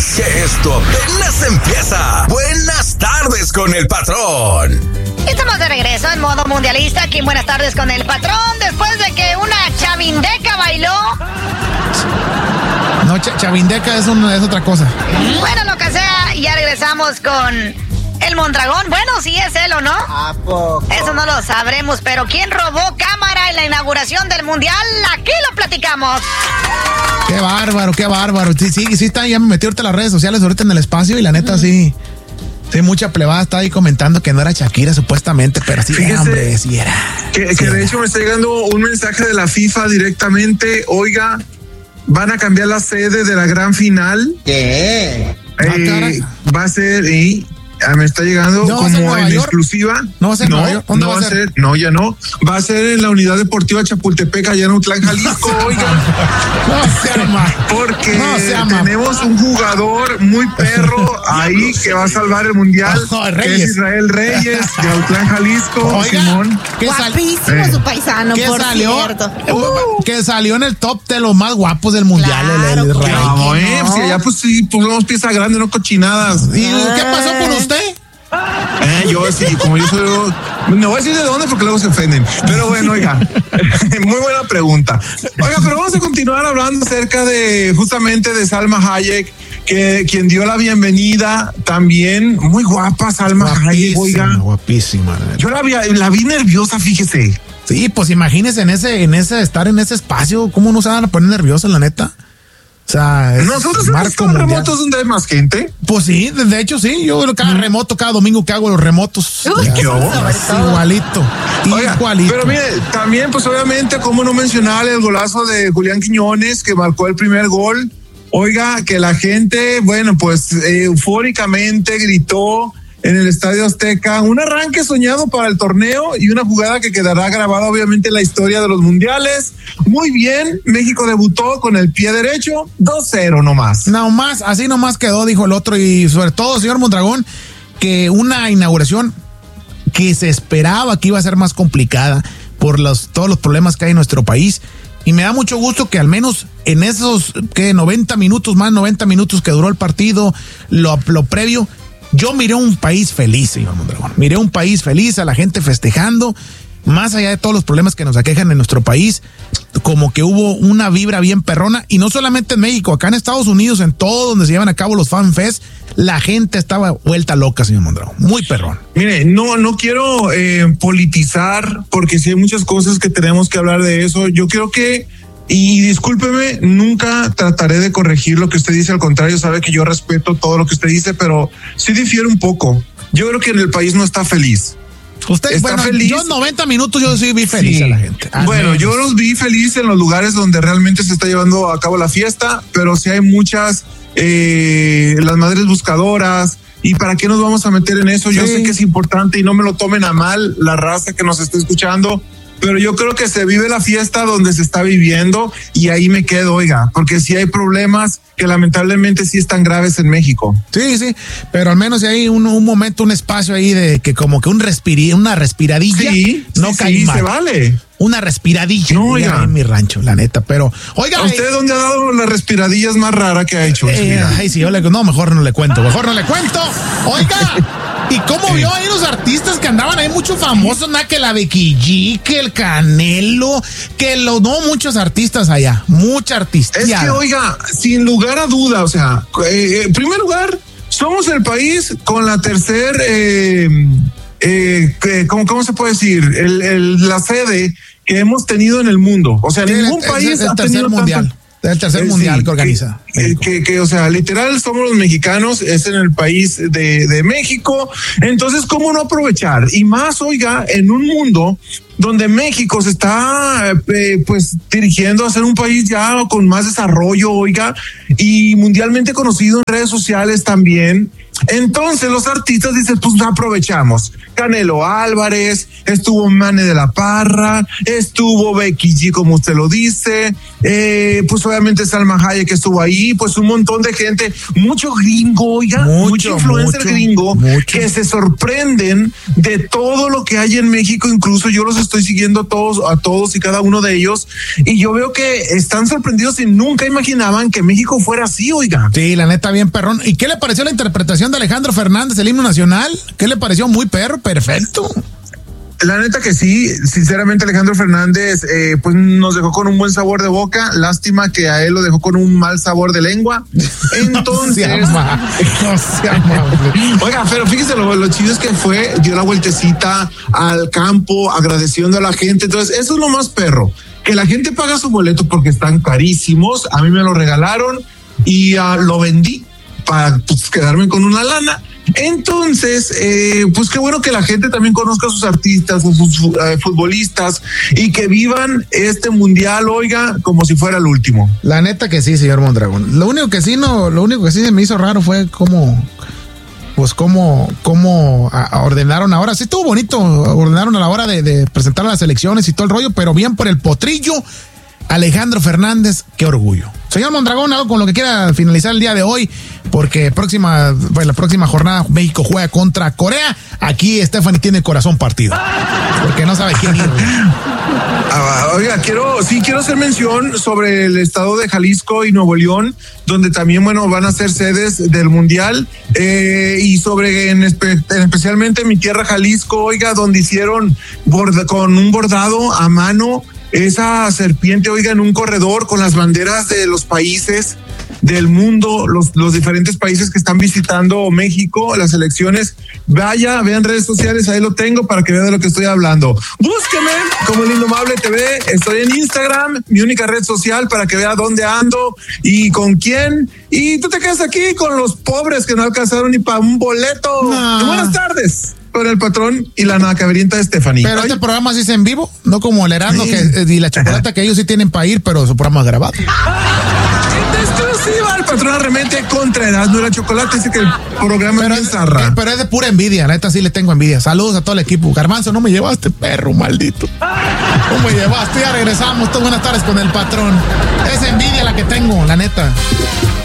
que esto apenas empieza. Buenas tardes con el patrón. Estamos de regreso en modo mundialista. Aquí en Buenas tardes con el patrón. Después de que una chavindeca bailó. No, chavindeca es otra cosa. Bueno, lo que sea, ya regresamos con el Mondragón. Bueno, si es él o no. ¿A poco? Eso no lo sabremos, pero ¿quién robó cámara en la inauguración del Mundial? Aquí lo platicamos. Qué bárbaro, qué bárbaro. Sí, está, ya me metí ahorita en las redes sociales, ahorita en el espacio, y la neta sí, mucha plebada está ahí comentando que no era Shakira supuestamente, pero sí era, hombre, sí era. Que de hecho me está llegando un mensaje de la FIFA directamente. Oiga, van a cambiar la sede de la gran final. ¿Qué? Va a ser... me está llegando ¿No como en exclusiva. ¿No va a ser en Nueva York? ¿Dónde va a ser? No, ya no. Va a ser en la Unidad Deportiva Chapultepec, allá en Utlán, Jalisco. Oiga. No se ama. Porque tenemos un jugador muy perro ahí que va a salvar el Mundial. Que es Israel Reyes de Utlán, Jalisco. Oiga, Simón. Guapísimo su paisano, por cierto. Que salió en el top de los más guapos del Mundial. Claro, el Rey. No, si allá pues sí pusimos pieza grande, no cochinadas. ¿Y qué pasó con usted? Yo sí, como yo soy... No voy a decir de dónde porque luego se ofenden. Pero bueno, oiga, muy buena pregunta. Oiga, pero vamos a continuar hablando acerca de justamente de Salma Hayek, que quien dio la bienvenida también. Muy guapa Salma Hayek, oiga. Guapísima. Yo la vi nerviosa, fíjese. Sí, pues imagínese estar en ese espacio, ¿cómo no se van a poner nerviosos, la neta? O sea, nosotros hemos remotos donde hay más gente. Pues sí, de hecho sí. Yo cada remoto, cada domingo que hago los remotos. Igualito. Oiga, pero mire, también pues obviamente cómo no mencionar el golazo de Julián Quiñones que marcó el primer gol. Oiga, que la gente, bueno, pues eufóricamente gritó en el Estadio Azteca, un arranque soñado para el torneo y una jugada que quedará grabada obviamente en la historia de los mundiales. Muy bien, México debutó con el pie derecho, 2-0 nomás. Así nomás quedó, dijo el otro, y sobre todo, señor Mondragón, que una inauguración que se esperaba que iba a ser más complicada por todos los problemas que hay en nuestro país. Y me da mucho gusto que al menos en esos 90 minutos que duró el partido, lo previo, yo miré un país feliz, señor Mondragón. Miré un país feliz, a la gente festejando, más allá de todos los problemas que nos aquejan en nuestro país, como que hubo una vibra bien perrona, y no solamente en México, acá en Estados Unidos, en todo donde se llevan a cabo los Fan Fest, la gente estaba vuelta loca, señor Mondragón. Muy perrón. Mire, no quiero politizar, porque sí hay muchas cosas que tenemos que hablar de eso. Yo creo que, y discúlpeme, nunca trataré de corregir lo que usted dice, al contrario, sabe que yo respeto todo lo que usted dice, pero sí difiere un poco. Yo creo que en el país no está feliz. Usted está feliz. Yo 90 minutos yo sí vi feliz a la gente. Bueno, yo los vi feliz en los lugares donde realmente se está llevando a cabo la fiesta, pero sí hay muchas, las madres buscadoras. ¿Y para qué nos vamos a meter en eso? Yo sé que es importante y no me lo tomen a mal la raza que nos está escuchando, pero yo creo que se vive la fiesta donde se está viviendo, y ahí me quedo, oiga, porque sí hay problemas que lamentablemente sí están graves en México. Sí, pero al menos hay un momento, un espacio ahí de que como que una respiradilla. No cae mal. Se vale. Una respiradilla. No, oiga. En mi rancho, la neta, pero oiga. ¿A usted dónde ha dado la respiradilla más rara que ha hecho? Mejor no le cuento. Oiga, ¿y cómo vio ahí los artistas que andaban ahí, muchos famosos, que la Becky G, que el Canelo, muchos artistas allá, mucha artista. Es que, oiga, sin lugar a duda, o sea, en primer lugar, somos el país con la ¿cómo se puede decir? La sede que hemos tenido en el mundo. O sea, ningún país ha tenido mundial. Es el tercer mundial que organiza. O sea, literal, somos los mexicanos, es en el país de México. Entonces, ¿cómo no aprovechar? Y más, oiga, en un mundo donde México se está pues dirigiendo a ser un país ya con más desarrollo, oiga, y mundialmente conocido en redes sociales también. Entonces los artistas dicen, pues aprovechamos. Canelo Álvarez, estuvo Mane de la Parra, estuvo Becky G, como usted lo dice, pues obviamente Salma Hayek que estuvo ahí, pues un montón de gente, mucho gringo, oiga, mucho influencer gringo, que se sorprenden de todo lo que hay en México. Incluso yo los estoy siguiendo a todos y cada uno de ellos, y yo veo que están sorprendidos y nunca imaginaban que México fuera así, oiga. Sí, la neta, bien perrón. ¿Y qué le pareció la interpretación de Alejandro Fernández, el himno nacional? ¿Qué le pareció? Muy perro, perfecto. La neta que sí, sinceramente Alejandro Fernández pues nos dejó con un buen sabor de boca. Lástima que a él lo dejó con un mal sabor de lengua. Entonces, no se amable. Oiga, pero fíjese lo chido es que dio la vueltecita al campo agradeciendo a la gente. Entonces, eso es lo más perro, que la gente paga su boleto porque están carísimos. A mí me lo regalaron y lo vendí para pues, quedarme con una lana. Entonces, pues qué bueno que la gente también conozca a sus artistas, a sus futbolistas, y que vivan este mundial, oiga, como si fuera el último. La neta que sí, señor Mondragón. Lo único que sí se me hizo raro fue cómo ordenaron ahora. Sí estuvo bonito, ordenaron a la hora de presentar las elecciones y todo el rollo, pero bien por el potrillo. Alejandro Fernández, qué orgullo. Señor Mondragón, algo con lo que quiera finalizar el día de hoy, porque la próxima jornada México juega contra Corea. Aquí Stephanie tiene el corazón partido, porque no sabe quién ir. Oiga, quiero hacer mención sobre el estado de Jalisco y Nuevo León, donde también, van a ser sedes del Mundial, y sobre especialmente mi tierra Jalisco, oiga, donde hicieron con un bordado a mano esa serpiente, oiga, en un corredor con las banderas de los países del mundo, los diferentes países que están visitando México, las elecciones. Vaya, vean redes sociales, ahí lo tengo para que vean de lo que estoy hablando. Búsqueme como El Indomable TV, estoy en Instagram, mi única red social, para que vea dónde ando y con quién. Y tú te quedas aquí con los pobres que no alcanzaron ni para un boleto. No. Buenas tardes. Con el patrón y la nacaberienta de Stephanie. Pero este programa sí es en vivo, no como el Herando y la Chocolata, que ellos sí tienen para ir, pero su programa es grabado. Exclusiva, el patrón Arremente contra Erasmo y la Chocolata. Dice que el programa es zarra. Pero es de pura envidia, la neta sí le tengo envidia. Saludos a todo el equipo. Garbanzo, no me llevaste, perro maldito. No me llevaste, ya regresamos. Buenas tardes con el patrón. Es envidia la que tengo, la neta.